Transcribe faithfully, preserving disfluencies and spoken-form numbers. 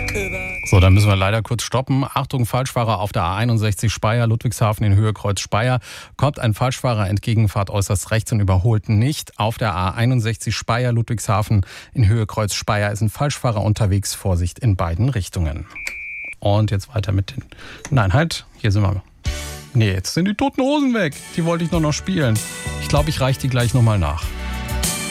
So, dann müssen wir leider kurz stoppen. Achtung, Falschfahrer auf der A einundsechzig Speyer, Ludwigshafen in Höhe Kreuz Speyer. Kommt ein Falschfahrer entgegen, fahrt äußerst rechts und überholt nicht. Auf der A einundsechzig Speyer, Ludwigshafen in Höhe Kreuz Speyer ist ein Falschfahrer unterwegs. Vorsicht in beiden Richtungen. Und jetzt weiter mit den... Nein, halt, hier sind wir. Nee, jetzt sind die Toten Hosen weg. Die wollte ich nur noch spielen. Ich glaube, ich reiche die gleich nochmal nach.